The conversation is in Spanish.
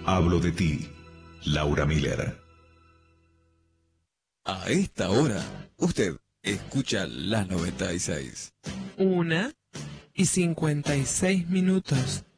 Hablo de ti, Laura Miller. A esta hora, usted escucha la 96. 1:56.